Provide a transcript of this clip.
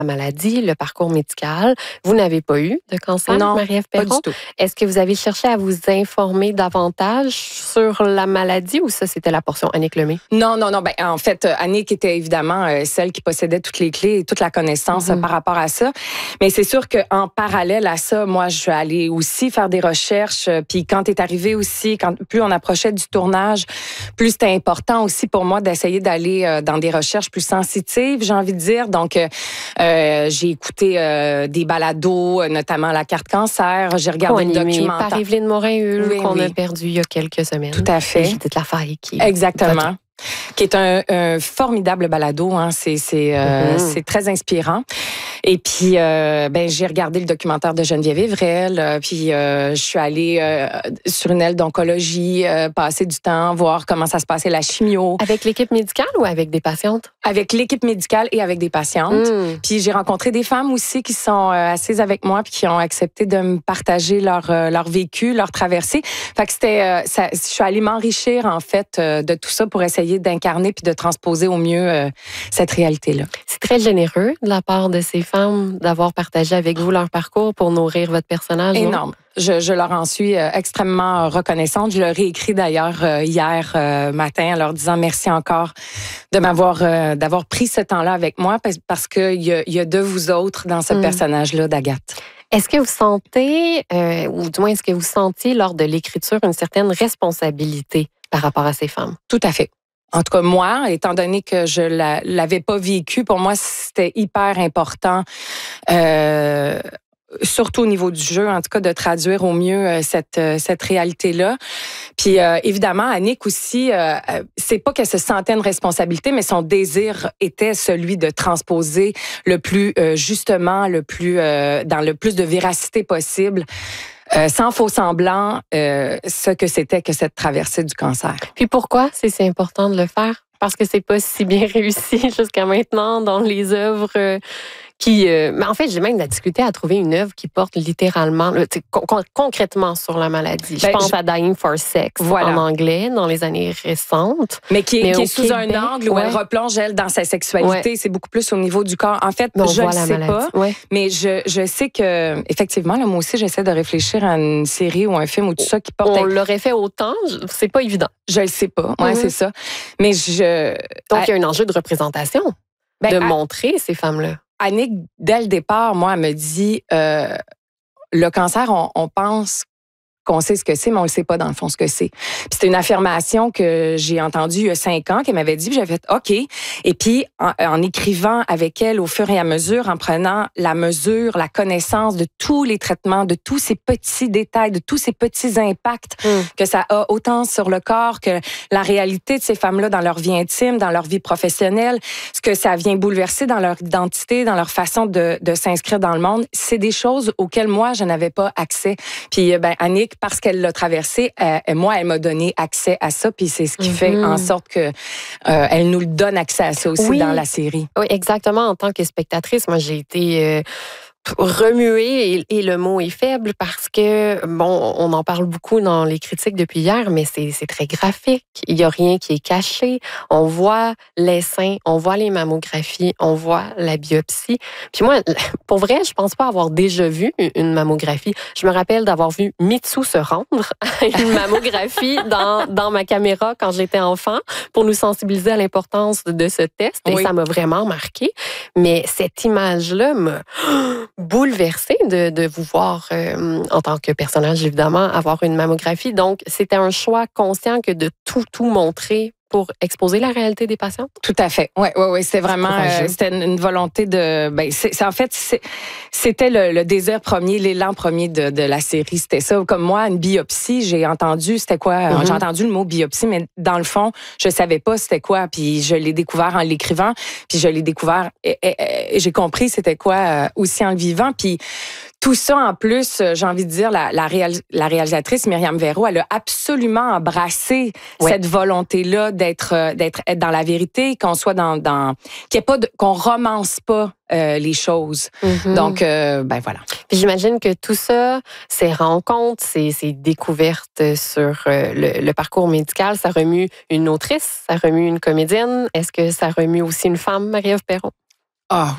maladie, le parcours médical. Vous n'avez pas eu de cancer, Non, Marie-Ève pas Perron. du tout. Est-ce que vous avez cherché à vous informer davantage sur la maladie ou ça, c'était la portion Annick Lemay? Non. Ben, en fait, Annick était évidemment celle qui possédait toutes les clés et toute la connaissance par rapport à ça. Mais c'est sûr qu'en parallèle à ça, moi, je suis allée aussi faire des recherches. Puis quand est arrivé aussi, plus on approchait du tournage, plus c'était important aussi pour moi d'essayer d'aller dans des recherches plus sensitives, j'ai envie de dire. Donc, j'ai écouté des balados, notamment La carte cancer. J'ai regardé le documentaire. Par Évelyne Morin-Hull, qu'on a perdu il y a quelques semaines. Tout à fait. Judith Lafaille qui Exactement. Qui est un formidable balado. Hein. C'est très inspirant. Et puis, j'ai regardé le documentaire de Geneviève Evrel. Puis, je suis allée sur une aile d'oncologie, passer du temps, voir comment ça se passait, la chimio. Avec l'équipe médicale ou avec des patientes? Avec l'équipe médicale et avec des patientes. Puis, j'ai rencontré des femmes aussi qui sont assises avec moi puis qui ont accepté de me partager leur vécu, leur traversée. Fait que je suis allée m'enrichir, en fait, de tout ça pour essayer d'incarner puis de transposer au mieux cette réalité-là. C'est très généreux de la part de ces femmes d'avoir partagé avec vous leur parcours pour nourrir votre personnage. Énorme. Je leur en suis extrêmement reconnaissante. Je leur ai écrit d'ailleurs hier matin en leur disant merci encore de d'avoir pris ce temps-là avec moi parce qu'il y a de vous autres dans ce personnage-là d'Agathe. Est-ce que vous sentez, ou du moins est-ce que vous sentiez lors de l'écriture une certaine responsabilité par rapport à ces femmes? Tout à fait. En tout cas, moi, étant donné que je l'avais pas vécu, pour moi, c'était hyper important, surtout au niveau du jeu, en tout cas, de traduire au mieux cette réalité-là. Puis, évidemment, Annick aussi, c'est pas qu'elle se sentait une responsabilité, mais son désir était celui de transposer le plus justement, le plus dans le plus de véracité possible. Sans faux semblant, ce que c'était que cette traversée du cancer. Puis pourquoi c'est si important de le faire? Parce que c'est pas si bien réussi jusqu'à maintenant dans les œuvres mais en fait, j'ai même de la difficulté à trouver une œuvre qui porte littéralement, concrètement sur la maladie. Je pense à Dying for Sex en anglais dans les années récentes. Mais qui est sous un angle où elle replonge, elle, dans sa sexualité. C'est beaucoup plus au niveau du corps. En fait, je ne sais pas, mais je sais que, effectivement, là, moi aussi, j'essaie de réfléchir à une série ou un film ou tout ça qui porte... On l'aurait fait autant, c'est pas évident. Je le sais pas, c'est ça. Mais donc, il y a un enjeu de représentation, de montrer ces femmes-là. Annick, dès le départ, moi, elle me dit, le cancer, on pense qu'on sait ce que c'est, mais on ne le sait pas dans le fond ce que c'est. Puis c'était une affirmation que j'ai entendue il y a 5 ans, qu'elle m'avait dit, puis j'avais fait OK. Et puis, en écrivant avec elle au fur et à mesure, en prenant la mesure, la connaissance de tous les traitements, de tous ces petits détails, de tous ces petits impacts que ça a autant sur le corps que la réalité de ces femmes-là dans leur vie intime, dans leur vie professionnelle, ce que ça vient bouleverser dans leur identité, dans leur façon de s'inscrire dans le monde, c'est des choses auxquelles moi, je n'avais pas accès. Puis, Annick, parce qu'elle l'a traversé, moi, elle m'a donné accès à ça, puis c'est ce qui fait en sorte que elle nous donne accès à ça aussi dans la série. Oui, exactement. En tant que spectatrice, moi, j'ai été remuée, et le mot est faible parce que, on en parle beaucoup dans les critiques depuis hier, mais c'est très graphique. Il n'y a rien qui est caché. On voit les seins, on voit les mammographies, on voit la biopsie. Puis moi, pour vrai, je pense pas avoir déjà vu une mammographie. Je me rappelle d'avoir vu Mitsou se rendre à une mammographie dans ma caméra quand j'étais enfant pour nous sensibiliser à l'importance de ce test. Et ça m'a vraiment marqué. Mais cette image-là m'a bouleversée de vous voir en tant que personnage, évidemment, avoir une mammographie. Donc, c'était un choix conscient que de tout montrer pour exposer la réalité des patients? Tout à fait. Oui. C'était vraiment c'était une volonté de... c'était le désir premier, l'élan premier de la série. C'était ça. Comme moi, une biopsie, j'ai entendu c'était quoi? J'ai entendu le mot biopsie, mais dans le fond, je savais pas c'était quoi. Puis je l'ai découvert en l'écrivant. Puis je l'ai découvert et j'ai compris c'était quoi aussi en le vivant. Puis tout ça, en plus, j'ai envie de dire, la réalisatrice Myriam Verreau, elle a absolument embrassé cette volonté-là d'être dans la vérité, qu'on soit qu'on romance pas les choses. Donc, voilà. Puis j'imagine que tout ça, ces rencontres, ces découvertes sur le parcours médical, ça remue une autrice, ça remue une comédienne. Est-ce que ça remue aussi une femme, Marie-Ève Perron? Ah